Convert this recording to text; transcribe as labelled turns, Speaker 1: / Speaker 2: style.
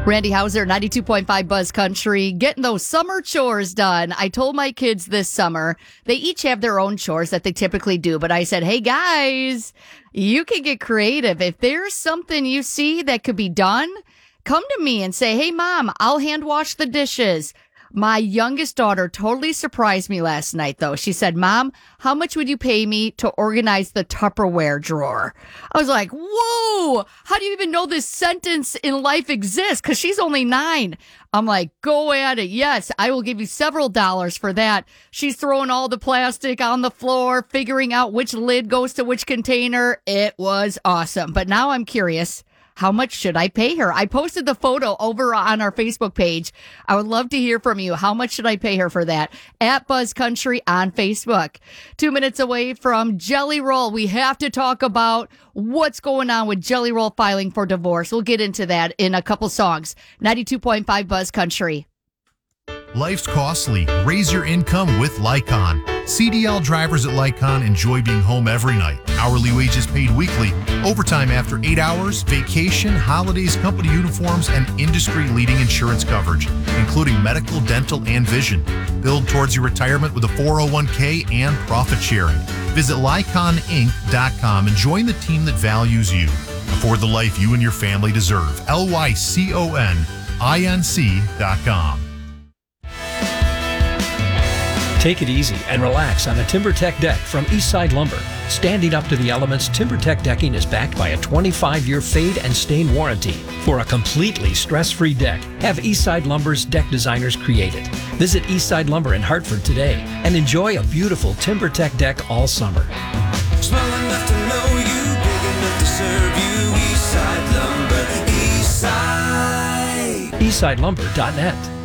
Speaker 1: Randy Hauser, 92.5 Buzz Country, getting those summer chores done. I told my kids this summer, they each have their own chores that they typically do, but I said, hey guys, you can get creative. If there's something you see that could be done, come to me and say, hey mom, I'll hand wash the dishes. My youngest daughter totally surprised me last night, though. She said, Mom, how much would you pay me to organize the Tupperware drawer? I was like, whoa, how do you even know this sentence in life exists? Because she's only 9. I'm like, go at it. Yes, I will give you several dollars for that. She's throwing all the plastic on the floor, figuring out which lid goes to which container. It was awesome. But now I'm curious. How much should I pay her? I posted the photo over on our Facebook page. I would love to hear from you. How much should I pay her for that? At Buzz Country on Facebook. 2 minutes away from Jelly Roll. We have to talk about what's going on with Jelly Roll filing for divorce. We'll get into that in a couple songs. 92.5 Buzz Country.
Speaker 2: Life's costly. Raise your income with Lycon. CDL drivers at Lycon enjoy being home every night. Hourly wages paid weekly, overtime after 8 hours, vacation, holidays, company uniforms, and industry-leading insurance coverage, including medical, dental, and vision. Build towards your retirement with a 401k and profit sharing. Visit LyconInc.com and join the team that values you. Afford the life you and your family deserve. LYCONINC.com.
Speaker 3: Take it easy and relax on a TimberTech deck from Eastside Lumber. Standing up to the elements, TimberTech decking is backed by a 25-year fade and stain warranty. For a completely stress-free deck, have Eastside Lumber's deck designers create it. Visit Eastside Lumber in Hartford today and enjoy a beautiful TimberTech deck all summer.
Speaker 4: Small enough to know you, big enough to serve you. Eastside Lumber, Eastside.
Speaker 3: EastsideLumber.net.